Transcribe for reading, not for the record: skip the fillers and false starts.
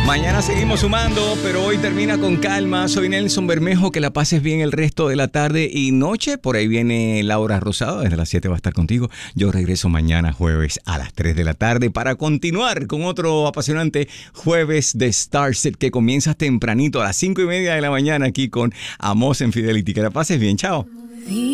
Mañana seguimos sumando, pero hoy termina con calma. Soy Nelson Bermejo, que la pases bien el resto de la tarde y noche. Por ahí viene Laura Rosado, desde las 7 va a estar contigo. Yo regreso mañana jueves a las 3 de la tarde para continuar con otro apasionante jueves de Starset que comienza tempranito a las 5:30 de la mañana aquí con Amos en Fidelity. Que la pases bien, chao.